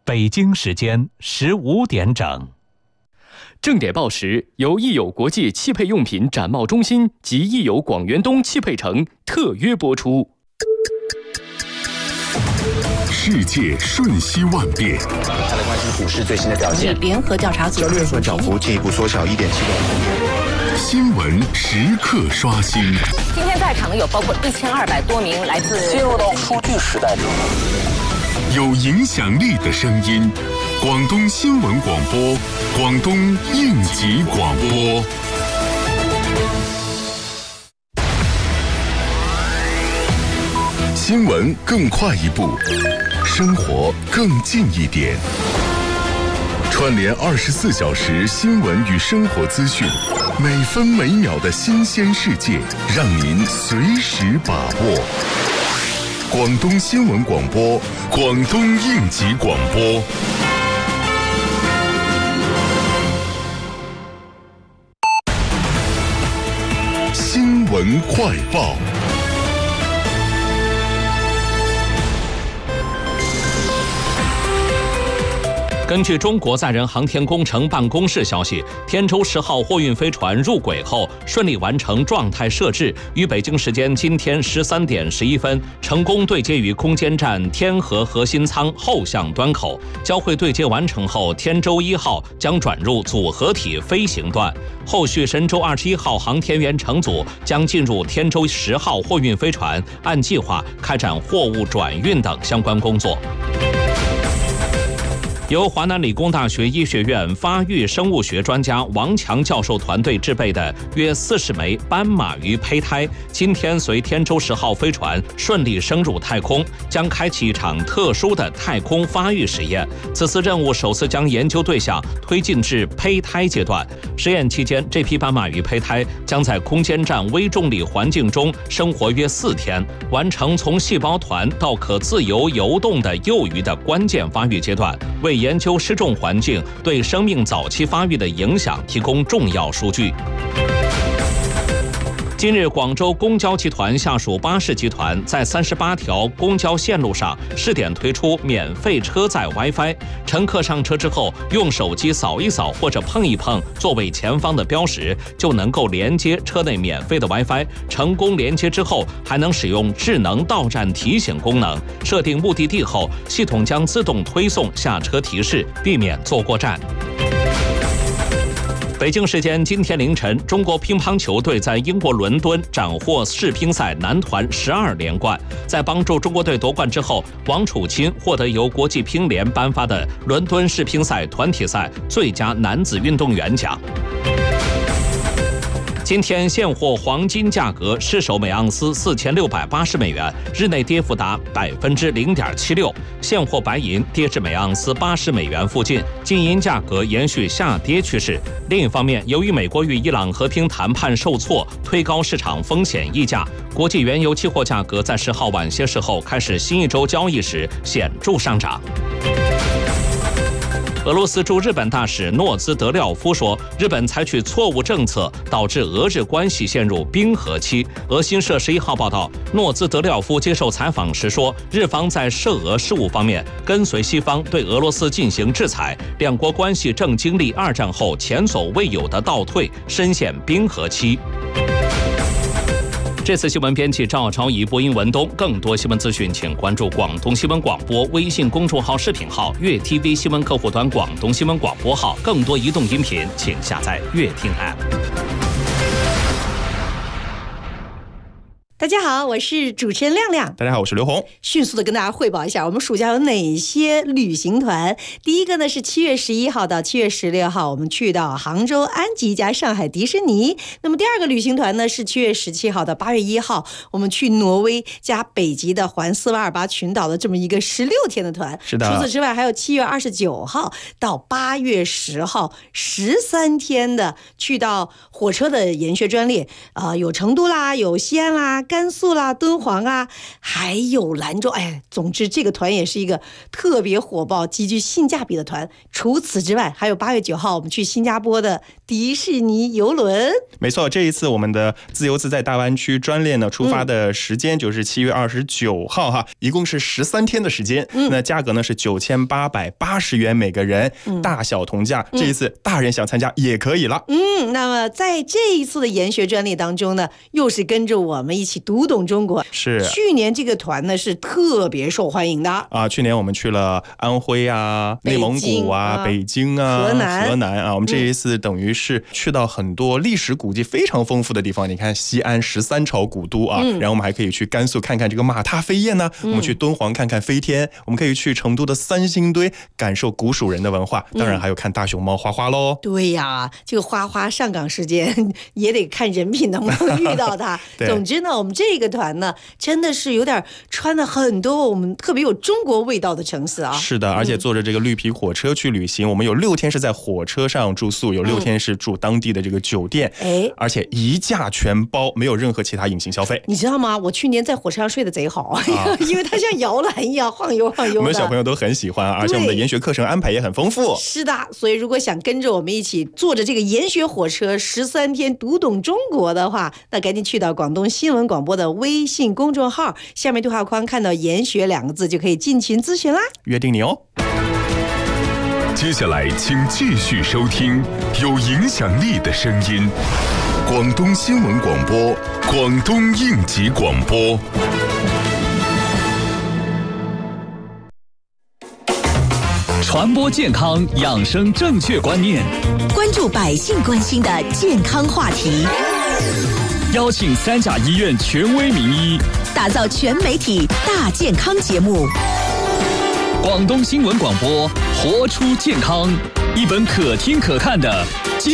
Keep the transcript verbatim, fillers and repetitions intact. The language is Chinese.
北京时间十五点整。 正点报时由益友国际汽配用品展贸中心及益友广元东汽配城特约播出。 世界瞬息万变， 再来关心股市最新的表现。 联合调查组交易日份涨幅进一步缩小一点七个百分点。 新闻时刻刷新。 今天在场的有包括一千二百多名来自进入到数据时代之后， 有影响力的声音，广东新闻广播，广东应急广播。新闻更快一步，生活更近一点。串联二十四小时新闻与生活资讯，每分每秒的新鲜世界，让您随时把握。广东新闻广播，广东应急广播。新闻快报。 根据中国载人航天工程办公室消息，天舟十号货运飞船入轨后顺利完成状态设置，于北京时间今天十三点十一分成功对接于空间站天河核心舱后向端口。交会对接完成后，天舟一号将转入组合体飞行段，后续神舟二十一号航天员乘组将进入天舟十号货运飞船，按计划开展货物转运等相关工作。由华南理工大学医学院发育生物学专家王强教授团队制备的约四十枚斑马鱼胚胎，今天随天舟十号飞船顺利升入太空，将开启一场特殊的太空发育实验。此次任务首次将研究对象推进至胚胎阶段。实验期间，这批斑马鱼胚胎将在空间站微重力环境中生活约四天，完成从细胞团到可自由游动的幼鱼的关键发育阶段，为研究失重环境对生命早期发育的影响提供重要数据。今日，广州公交集团下属巴士集团在三十八条公交线路上试点推出免费车载 WiFi， 乘客上车之后用手机扫一扫或者碰一碰座位前方的标识，就能够连接车内免费的 WiFi。成功连接之后，还能使用智能到站提醒功能，设定目的地后，系统将自动推送下车提示，避免坐过站。北京时间今天凌晨，中国乒乓球队在英国伦敦斩获世乒赛男团十二连冠。在帮助中国队夺冠之后，王楚钦获得由国际乒联颁发的伦敦世乒赛团体赛最佳男子运动员奖。今天现货黄金价格失守每盎司四千六百八十美元，日内跌幅达百分之零点七六。现货白银跌至每盎司八十美元附近，金银价格延续下跌趋势。另一方面，由于美国与伊朗和平谈判受挫，推高市场风险溢价，国际原油期货价格在十号晚些时候开始新一周交易时显著上涨。俄罗斯驻日本大使诺兹德廖夫说，日本采取错误政策，导致俄日关系陷入冰河期。俄新社十一号报道，诺兹德廖夫接受采访时说，日方在涉俄事务方面跟随西方对俄罗斯进行制裁，两国关系正经历二战后前所未有的倒退，深陷冰河期。这次新闻编辑赵超仪，播音文东。更多新闻资讯，请关注广东新闻广播微信公众号、视频号、粤 T V 新闻客户端、广东新闻广播号。更多移动音频，请下载粤听 App。 大家好，我是主持人亮亮。 大家好，我是刘红。 迅速的跟大家汇报一下，我们暑假有哪些旅行团。第一个呢是七月十一号到七月十六号，我们去到杭州安吉加上海迪士尼。那么第二个旅行团呢是七月十七号到八月一号，我们去挪威加北极的环斯瓦尔巴群岛的这么一个十六天的团。 是的。 除此之外，还有七月二十九号到八月十号十三天的去到火车的研学专列，呃，有成都啦，有西安啦。 甘肃啦、敦煌啊，还有兰州。哎，总之这个团也是一个特别火爆、极具性价比的团。除此之外，还有八月九号我们去新加坡的迪士尼游轮。 没错，这一次我们的自由自在大湾区专列呢，出发的时间就是七月二十九号哈，一共是十三天的时间。嗯，那价格呢是九千八百八十元每个人，嗯、大小同价。这一次大人想参加也可以了。 嗯，那么在这一次的研学专列当中呢，又是跟着我们一起读懂中国。 是， 去年这个团呢是特别受欢迎的啊。去年我们去了安徽啊、内蒙古啊、北京啊、 河南、 河南啊。我们这一次等于是去到很多历史古迹非常丰富的地方。你看西安十三朝古都啊，嗯、然后我们还可以去甘肃看看这个马踏飞燕呢、啊，嗯、我们去敦煌看看飞天，我们可以去成都的三星堆感受古蜀人的文化，当然还有看大熊猫花花喽。 对呀，这个花花上岗时间也得看人品能不能遇到它。总之呢，我们这个团呢，真的是有点穿了很多我们特别有中国味道的城市啊。 是的，而且坐着这个绿皮火车去旅行，嗯、我们有六天是在火车上住宿，有六天是住当地的这个酒店，哎、嗯，而且一价全包，没有任何其他隐形消费。 你知道吗？我去年在火车上睡得贼好，啊、因为它像摇篮一样晃悠晃悠的。 我们小朋友都很喜欢，而且我们的研学课程安排也很丰富。 是的，所以如果想跟着我们一起坐着这个研学火车十三天读懂中国的话，那赶紧去到广东新闻广播的微信公众号，下面对话框看到研学两个字就可以进群咨询啦。 约定你哦。 接下来请继续收听有影响力的声音，广东新闻广播，广东应急广播。 传播健康养生正确观念， 关注百姓关心的健康话题， 邀请三甲医院权威名医， 打造全媒体大健康节目。 广东新闻广播，活出健康，一本可听可看的